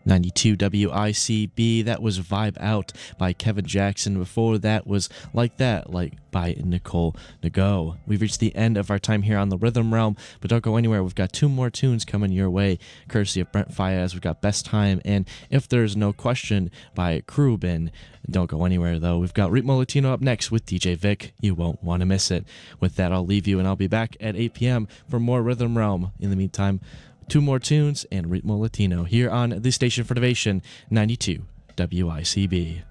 92 WICB. That was Vibe Out by Kevin Jackson. Before that was Like That, like by Nicole Nago. We've reached the end of our time here on the Rhythm Realm, but don't go anywhere. We've got 2 more tunes coming your way, courtesy of Brent Faiyaz. We've got Best Time and If There's No Question by Krubin. Don't go anywhere, though. We've got Ritmo Latino up next with DJ Vic. You won't want to miss it. With that, I'll leave you, and I'll be back at 8 p.m. for more Rhythm Realm. In the meantime, 2 more tunes and Ritmo Latino here on the Station for Innovation, 92 WICB.